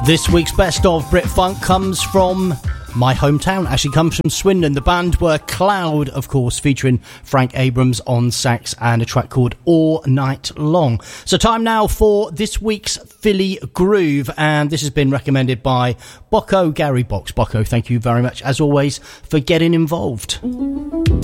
This week's best of Brit Funk comes from my hometown, actually comes from Swindon. The band were Cloud, of course, featuring Frank Abrams on sax and a track called All Night Long. So time now for this week's Philly Groove, and this has been recommended by Bocco Gary Box. Bocco, thank you very much, as always, for getting involved.